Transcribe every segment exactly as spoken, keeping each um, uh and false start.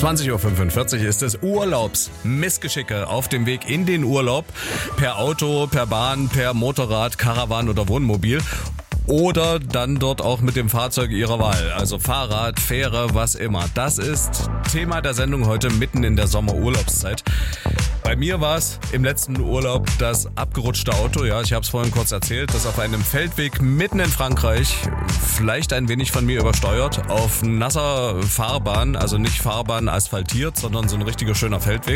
zwanzig Uhr fünfundvierzig ist es Urlaubsmissgeschicke auf dem Weg in den Urlaub. Per Auto, per Bahn, per Motorrad, Caravan oder Wohnmobil. Oder dann dort auch mit dem Fahrzeug Ihrer Wahl. Also Fahrrad, Fähre, was immer. Das ist Thema der Sendung heute mitten in der Sommerurlaubszeit. Bei mir war es im letzten Urlaub das abgerutschte Auto. Ja, ich habe es vorhin kurz erzählt, das auf einem Feldweg mitten in Frankreich, vielleicht ein wenig von mir übersteuert, auf nasser Fahrbahn, also nicht Fahrbahn asphaltiert, sondern so ein richtiger schöner Feldweg,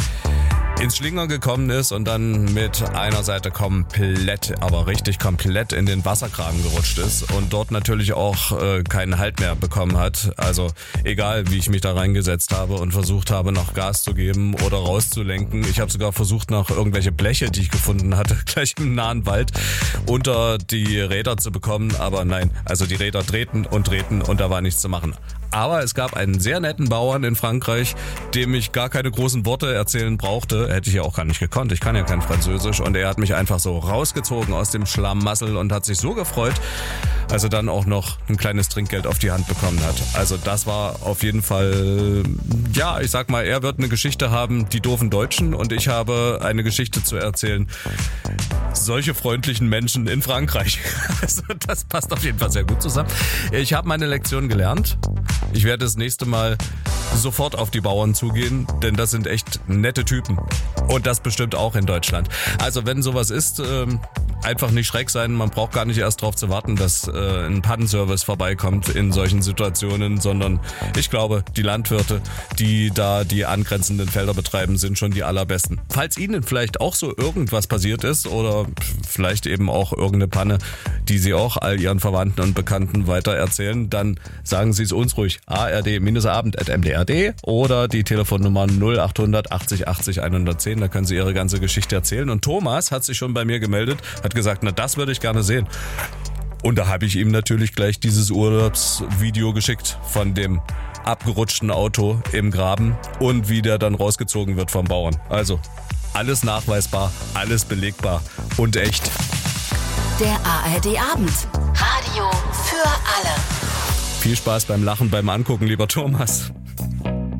ins Schlingern gekommen ist und dann mit einer Seite komplett, aber richtig komplett in den Wassergraben gerutscht ist und dort natürlich auch äh, keinen Halt mehr bekommen hat. Also egal, wie ich mich da reingesetzt habe und versucht habe, noch Gas zu geben oder rauszulenken. Ich habe sogar versucht, noch irgendwelche Bleche, die ich gefunden hatte, gleich im nahen Wald unter die Räder zu bekommen. Aber nein, also die Räder drehten und drehten und da war nichts zu machen. Aber es gab einen sehr netten Bauern in Frankreich, dem ich gar keine großen Worte erzählen brauchte. Hätte ich ja auch gar nicht gekonnt. Ich kann ja kein Französisch. Und er hat mich einfach so rausgezogen aus dem Schlamassel und hat sich so gefreut, als er dann auch noch ein kleines Trinkgeld auf die Hand bekommen hat. Also das war auf jeden Fall, ja, ich sag mal, er wird eine Geschichte haben, die doofen Deutschen. Und ich habe eine Geschichte zu erzählen. Solche freundlichen Menschen in Frankreich. Also das passt auf jeden Fall sehr gut zusammen. Ich habe meine Lektion gelernt. Ich werde das nächste Mal sofort auf die Bauern zugehen, denn das sind echt nette Typen. Und das bestimmt auch in Deutschland. Also wenn sowas ist, ähm, einfach nicht schräg sein. Man braucht gar nicht erst darauf zu warten, dass äh, ein Pannenservice vorbeikommt in solchen Situationen, sondern ich glaube, die Landwirte, die da die angrenzenden Felder betreiben, sind schon die allerbesten. Falls Ihnen vielleicht auch so irgendwas passiert ist oder vielleicht eben auch irgendeine Panne, die Sie auch all Ihren Verwandten und Bekannten weitererzählen, dann sagen Sie es uns ruhig. a r d abend at m d r punkt d oder die Telefonnummer null achthundert achtzig achtzig hundertzehn. Da können Sie Ihre ganze Geschichte erzählen. Und Thomas hat sich schon bei mir gemeldet, hat gesagt, na das würde ich gerne sehen. Und da habe ich ihm natürlich gleich dieses Urlaubsvideo geschickt von dem abgerutschten Auto im Graben und wie der dann rausgezogen wird vom Bauern. Also alles nachweisbar, alles belegbar und echt. Der A R D Abend. Radio für alle. Viel Spaß beim Lachen, beim Angucken, lieber Thomas.